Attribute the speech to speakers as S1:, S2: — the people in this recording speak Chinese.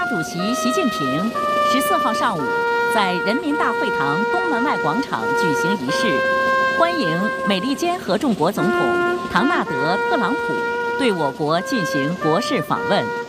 S1: 主席习近平14号上午在人民大会堂东门外广场举行仪式，欢迎美利坚合众国总统唐纳德·特朗普对我国进行国事访问。